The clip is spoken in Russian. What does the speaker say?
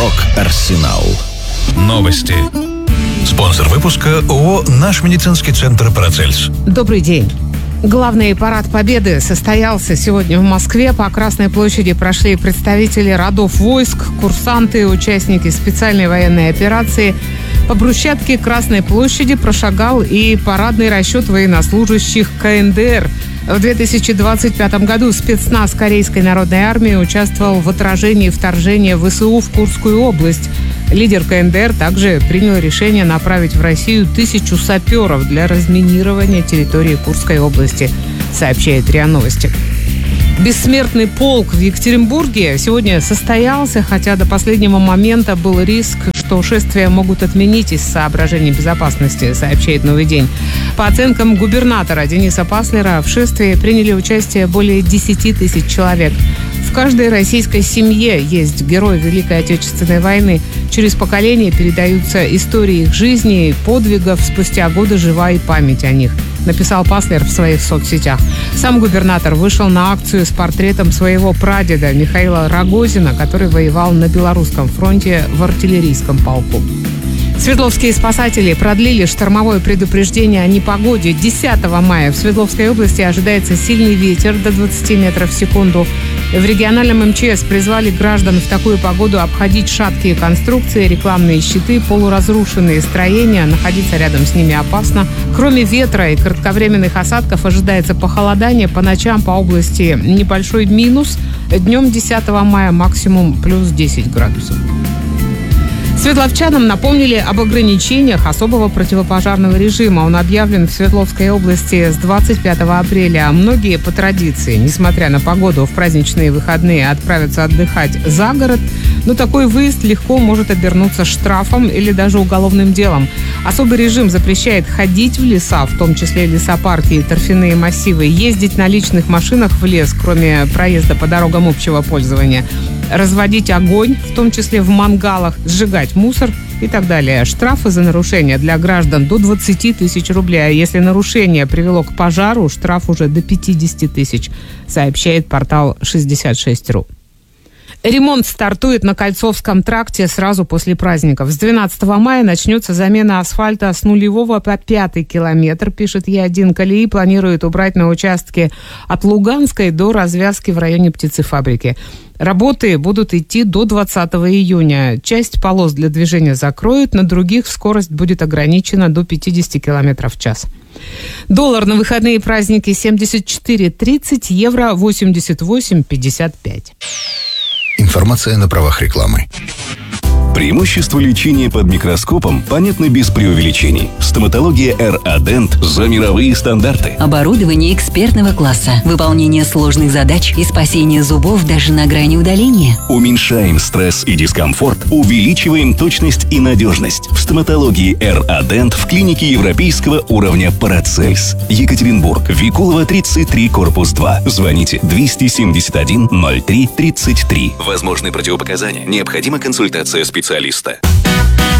Рок-Арсенал. Новости. Спонсор выпуска ООО «Наш медицинский центр Парацельс». Добрый день. Главный парад Победы состоялся сегодня в Москве. По Красной площади прошли представители родов войск, курсанты, участники специальной военной операции. По брусчатке Красной площади прошагал и парадный расчет военнослужащих КНДР. В 2025 году спецназ Корейской народной армии участвовал в отражении вторжения ВСУ в Курскую область. Лидер КНДР также принял решение направить в Россию 1000 саперов для разминирования территории Курской области, сообщает РИА Новости. Бессмертный полк в Екатеринбурге сегодня состоялся, хотя до последнего момента был риск, что шествия могут отменить из соображений безопасности, сообщает «Новый день». По оценкам губернатора Дениса Паслера, в шествии приняли участие более 10 тысяч человек. В каждой российской семье есть герой Великой Отечественной войны. Через поколения передаются истории их жизни и подвигов. Спустя годы жива и память о них, написал Паслер в своих соцсетях. Сам губернатор вышел на акцию с портретом своего прадеда Михаила Рогозина, который воевал на Белорусском фронте в артиллерийском полку. Свердловские спасатели продлили штормовое предупреждение о непогоде. 10 мая в Свердловской области ожидается сильный ветер до 20 метров в секунду. В региональном МЧС призвали граждан в такую погоду обходить шаткие конструкции, рекламные щиты, полуразрушенные строения. Находиться рядом с ними опасно. Кроме ветра и кратковременных осадков ожидается похолодание. По ночам по области небольшой минус. Днем 10 мая максимум плюс 10 градусов. Свердловчанам напомнили об ограничениях особого противопожарного режима. Он объявлен в Свердловской области с 25 апреля. Многие по традиции, несмотря на погоду, в праздничные выходные отправятся отдыхать за город. Но такой выезд легко может обернуться штрафом или даже уголовным делом. Особый режим запрещает ходить в леса, в том числе лесопарки и торфяные массивы, ездить на личных машинах в лес, кроме проезда по дорогам общего пользования, разводить огонь, в том числе в мангалах, сжигать мусор и так далее. Штрафы за нарушение для граждан до 20 тысяч рублей. А если нарушение привело к пожару, штраф уже до 50 тысяч, сообщает портал 66.ru. Ремонт стартует на Кольцовском тракте сразу после праздников. С 12 мая начнется замена асфальта с 0 по 5 километр, пишет Е1. Колеи планируют убрать на участке от Луганской до развязки в районе птицефабрики. Работы будут идти до 20 июня. Часть полос для движения закроют, на других скорость будет ограничена до 50 км в час. Доллар на выходные праздники 74.30, евро 88.55. Информация на правах рекламы. Преимущества лечения под микроскопом понятны без преувеличений. Стоматология РАДЕНТ за мировые стандарты. Оборудование экспертного класса, выполнение сложных задач и спасение зубов даже на грани удаления. Уменьшаем стресс и дискомфорт, увеличиваем точность и надежность. В стоматологии РАДЕНТ в клинике европейского уровня Парацельс. Екатеринбург, Викулова, 33, корпус 2. Звоните 271 03 33. Возможны противопоказания. Необходима консультация специалиста.